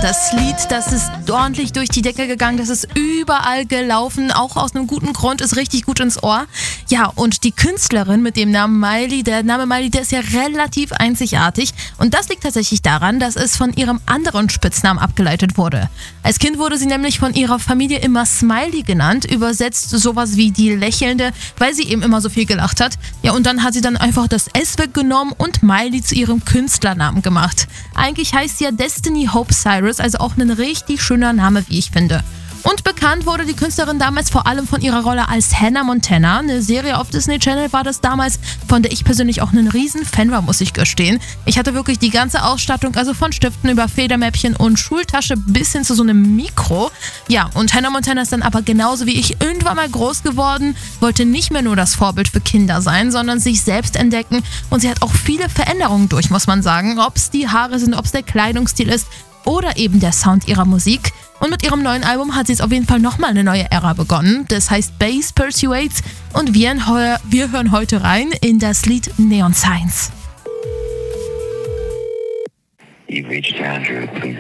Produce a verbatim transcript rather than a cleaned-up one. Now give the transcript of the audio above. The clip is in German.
das Lied, das ist ordentlich durch die Decke gegangen, das ist überall gelaufen, auch aus einem guten Grund, ist richtig gut ins Ohr. Ja, und die Künstlerin mit dem Namen Miley, der Name Miley, der ist ja relativ einzigartig und das liegt tatsächlich daran, dass es von ihrem anderen Spitznamen abgeleitet wurde. Als Kind wurde sie nämlich von ihrer Familie immer Smiley genannt, übersetzt sowas wie die Lächelnde, weil sie eben immer so viel gelacht hat. Ja, und dann hat sie dann einfach das S weggenommen und Miley zu ihrem Künstlernamen gemacht. Eigentlich heißt sie ja Destiny Hope Cyrus, also auch ein richtig schöner Name, wie ich finde. Und bekannt wurde die Künstlerin damals vor allem von ihrer Rolle als Hannah Montana. Eine Serie auf Disney Channel war das damals, von der ich persönlich auch ein riesen Fan war, muss ich gestehen. Ich hatte wirklich die ganze Ausstattung, also von Stiften über Federmäppchen und Schultasche bis hin zu so einem Mikro. Ja, und Hannah Montana ist dann aber genauso wie ich irgendwann mal groß geworden, wollte nicht mehr nur das Vorbild für Kinder sein, sondern sich selbst entdecken. Und sie hat auch viele Veränderungen durch, muss man sagen. Ob es die Haare sind, ob es der Kleidungsstil ist oder eben der Sound ihrer Musik. Und mit ihrem neuen Album hat sie jetzt auf jeden Fall nochmal eine neue Ära begonnen. Das heißt Bass Persuades und wir, wir hören heute rein in das Lied Neon Signs. You've reached Andrew. Please